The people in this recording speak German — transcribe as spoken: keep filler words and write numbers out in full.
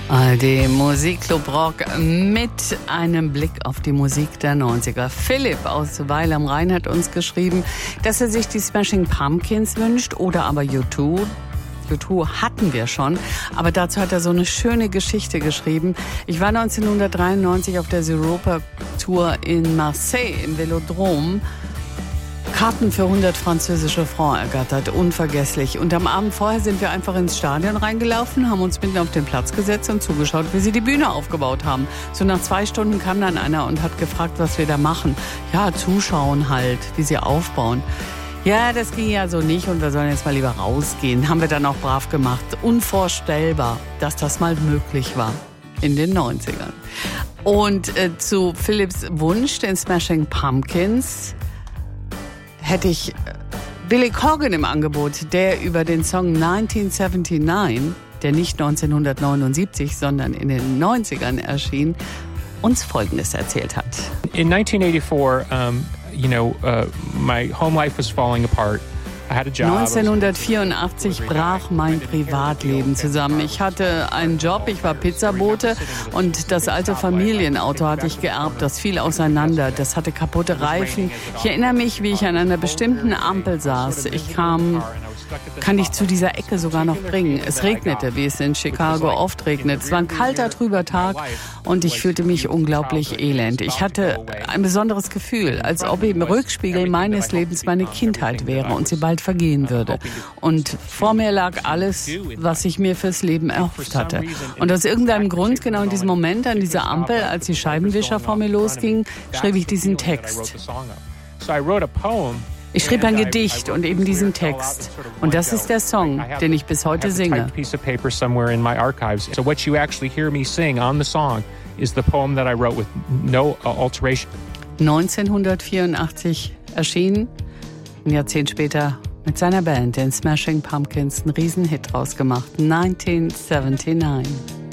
Die Musikclub Rock mit einem Blick auf die Musik der neunziger. Philipp aus Weil am Rhein hat uns geschrieben, dass er sich die Smashing Pumpkins wünscht oder aber U zwei. U zwei hatten wir schon, aber dazu hat er so eine schöne Geschichte geschrieben. Ich war neunzehnhundertdreiundneunzig auf der Europa Tour in Marseille im Velodrom. Karten für hundert französische Francs ergattert, unvergesslich. Und am Abend vorher sind wir einfach ins Stadion reingelaufen, haben uns mitten auf den Platz gesetzt und zugeschaut, wie sie die Bühne aufgebaut haben. So nach zwei Stunden kam dann einer und hat gefragt, was wir da machen. Ja, zuschauen halt, wie sie aufbauen. Ja, das ging ja so nicht und wir sollen jetzt mal lieber rausgehen. Haben wir dann auch brav gemacht. Unvorstellbar, dass das mal möglich war in den neunzigern. Und äh, zu Philipps Wunsch, den Smashing Pumpkins, hätte ich Billy Corgan im Angebot, der über den Song neunzehnhundertneunundsiebzig, der nicht neunzehnhundertneunundsiebzig, sondern in den neunzigern erschien, uns Folgendes erzählt hat. In nineteen eighty-four, um, you know, uh, my home life was falling apart. neunzehnhundertvierundachtzig brach mein Privatleben zusammen. Ich hatte einen Job, ich war Pizzabote und das alte Familienauto hatte ich geerbt. Das fiel auseinander, das hatte kaputte Reifen. Ich erinnere mich, wie ich an einer bestimmten Ampel saß. Ich kam... kann ich zu dieser Ecke sogar noch bringen. Es regnete, wie es in Chicago oft regnet. Es war ein kalter, trüber Tag und ich fühlte mich unglaublich elend. Ich hatte ein besonderes Gefühl, als ob im Rückspiegel meines Lebens meine Kindheit wäre und sie bald vergehen würde. Und vor mir lag alles, was ich mir fürs Leben erhofft hatte. Und aus irgendeinem Grund, genau in diesem Moment, an dieser Ampel, als die Scheibenwischer vor mir losgingen, schrieb ich diesen Text. Ich schrieb ein Gedicht und eben diesen Text. Und das ist der Song, den ich bis heute singe. neunzehnhundertvierundachtzig erschienen, ein Jahrzehnt später mit seiner Band, den Smashing Pumpkins, einen Riesenhit draus gemacht. neunzehnhundertneunundsiebzig.